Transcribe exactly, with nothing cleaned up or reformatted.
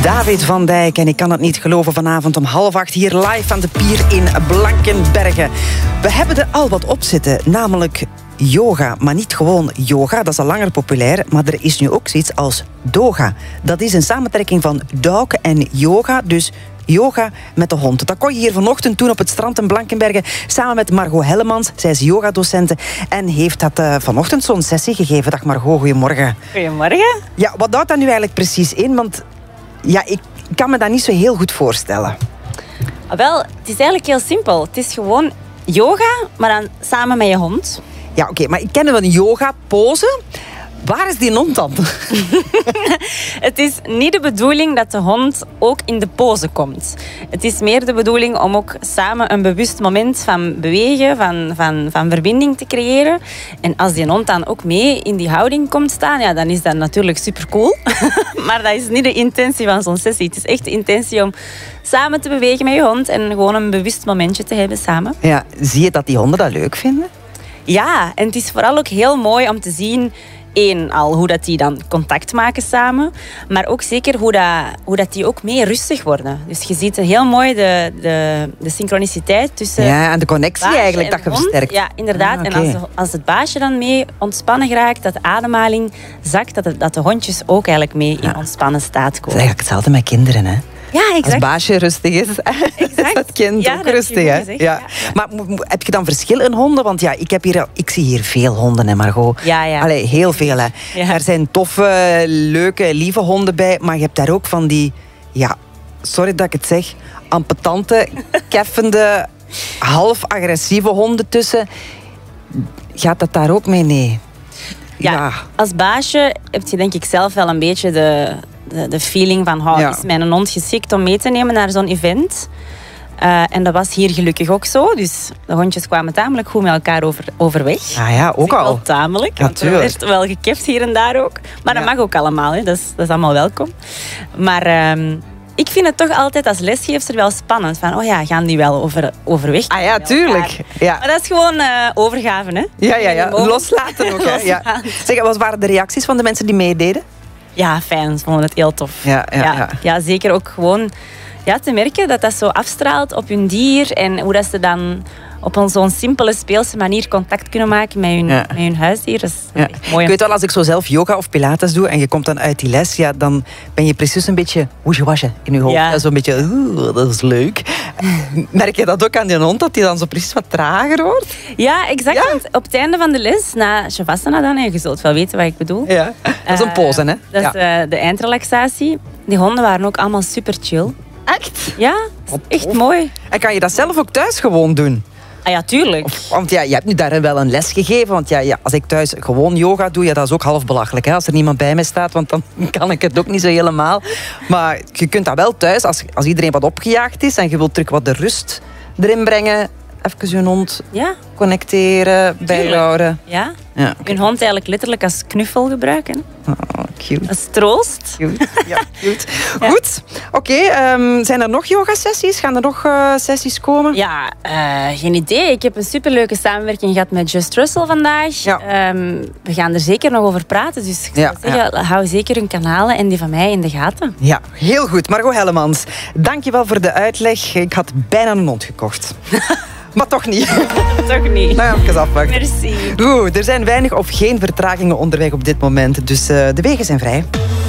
David van Dijk en ik kan het niet geloven, vanavond om half acht hier live aan de pier in Blankenberge. We hebben er al wat op zitten, namelijk yoga. Maar niet gewoon yoga, dat is al langer populair. Maar er is nu ook zoiets als doga. Dat is een samentrekking van dog en yoga, dus yoga met de hond. Dat kon je hier vanochtend doen op het strand in Blankenberge samen met Margot Hellemans. Zij is yogadocente en heeft dat uh, vanochtend zo'n sessie gegeven. Dag Margot, goedemorgen. Goedemorgen. Ja, wat houdt dat nu eigenlijk precies in? Want ja, ik kan me dat niet zo heel goed voorstellen. Wel, het is eigenlijk heel simpel. Het is gewoon yoga, maar dan samen met je hond. Ja, oké, okay, maar ik ken wel een yoga-pose. Waar is die hond dan? Het is niet de bedoeling dat de hond ook in de pose komt. Het is meer de bedoeling om ook samen een bewust moment van bewegen, van, van, van verbinding te creëren. En als die hond dan ook mee in die houding komt staan, ja, dan is dat natuurlijk supercool. Maar dat is niet de intentie van zo'n sessie. Het is echt de intentie om samen te bewegen met je hond en gewoon een bewust momentje te hebben samen. Ja, zie je dat die honden dat leuk vinden? Ja, en het is vooral ook heel mooi om te zien, één, al hoe dat die dan contact maken samen, maar ook zeker hoe, dat, hoe dat die ook meer rustig worden. Dus je ziet heel mooi de, de, de synchroniciteit tussen... Ja, en de connectie eigenlijk, dat je versterkt. Ja, inderdaad. Ah, okay. En als, de, als het baasje dan mee ontspannen raakt, dat de ademhaling zakt, dat de, dat de hondjes ook eigenlijk mee in ja. ontspannen staat komen. Dat is eigenlijk hetzelfde met kinderen, hè? Ja, exact. Als baasje rustig is, is dat kind ja, ook dat rustig. Hè? Gezegd, ja. Ja. Maar heb je dan verschil in honden? Want ja, ik, heb hier, ik zie hier veel honden, hè, Margot. Ja, ja. Allee, heel veel. Hè. Ja. Er zijn toffe, leuke, lieve honden bij. Maar je hebt daar ook van die, ja, sorry dat ik het zeg, ampetante, keffende, half agressieve honden tussen. Gaat dat daar ook mee? Nee. Ja, ja. Als baasje heb je denk ik zelf wel een beetje de... De, de feeling van, oh, ja. is mijn hond geschikt om mee te nemen naar zo'n event? Uh, en dat was hier gelukkig ook zo. Dus de hondjes kwamen tamelijk goed met elkaar over, overweg. Ah ja, ook al. Wel tamelijk. Ja, er werd wel gekeft hier en daar ook. Maar ja. dat mag ook allemaal, hè. Dat, is, dat is allemaal welkom. Maar um, ik vind het toch altijd als lesgeefster wel spannend. Van, oh ja, gaan die wel over, overweg? Ah ja, tuurlijk. Ja. Maar dat is gewoon uh, overgave, hè. Ja, ja, ja. Loslaten ook, hè. Ja. Zeg, wat waren de reacties van de mensen die meededen? Ja, fijn. Ze vonden het heel tof. Ja, ja, ja. Ja, ja, zeker ook gewoon ja, te merken dat dat zo afstraalt op hun dier. En hoe dat ze dan op een zo'n simpele, speelse manier contact kunnen maken met hun, ja. met hun huisdier. Dat is ja. echt mooi. Ik weet wel, als ik zo zelf yoga of pilates doe en je komt dan uit die les, ja, dan ben je precies een beetje woesje-wasje in je hoofd. Ja. Zo'n beetje, oeh, dat is leuk. Merk je dat ook aan die hond, dat die dan zo precies wat trager wordt? Ja, exact. Ja? Want op het einde van de les, na Shavasana dan, en je zult wel weten wat ik bedoel. Ja. Dat is een pose, hè? Dat is ja. uh, de eindrelaxatie. Die honden waren ook allemaal super chill. Echt? Ja, dat is echt mooi. En kan je dat zelf ook thuis gewoon doen? Ah ja, tuurlijk. Of, want ja, je hebt nu daar wel een les gegeven. Want ja, ja, als ik thuis gewoon yoga doe, ja, dat is ook half belachelijk. Hè, als er niemand bij mij staat, want dan kan ik het ook niet zo helemaal. Maar je kunt dat wel thuis, als, als iedereen wat opgejaagd is en je wilt terug wat de rust erin brengen, even je hond ja. connecteren, bijhouden. Ja, ja okay. je hond eigenlijk letterlijk als knuffel gebruiken. Oh, cute. Als troost. Cute. Ja, cute. Ja. Goed. Oké, okay, um, zijn er nog yoga-sessies? Gaan er nog uh, sessies komen? Ja, uh, geen idee. Ik heb een superleuke samenwerking gehad met Just Russell vandaag. Ja. Um, we gaan er zeker nog over praten. Dus ik zou ja, zeggen, ja. hou zeker hun kanalen en die van mij in de gaten. Ja, heel goed. Margot Hellemans, dankjewel voor de uitleg. Ik had bijna een hond gekocht. Maar toch niet. Toch niet. Nou ja, even afwachten. Merci. Goed, er zijn weinig of geen vertragingen onderweg op dit moment. Dus uh, de wegen zijn vrij.